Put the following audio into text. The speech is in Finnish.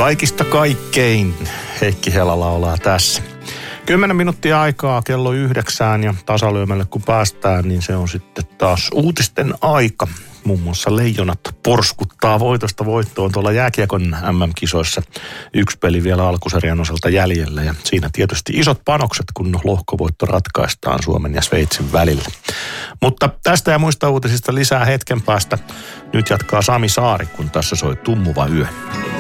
Kaikista kaikkein Heikki Hela laulaa tässä. 10 minuuttia aikaa kello 9 ja tasalyömälle kun päästään, niin se on sitten taas uutisten aika. Muun muassa Leijonat porskuttaa voitosta voittoon tuolla jääkiekon MM-kisoissa. 1 peli vielä alkusarjan osalta jäljellä ja siinä tietysti isot panokset, kun lohkovoitto ratkaistaan Suomen ja Sveitsin välillä. Mutta tästä ja muista uutisista lisää hetken päästä. Nyt jatkaa Sami Saari, kun tässä soi Tummuva yö.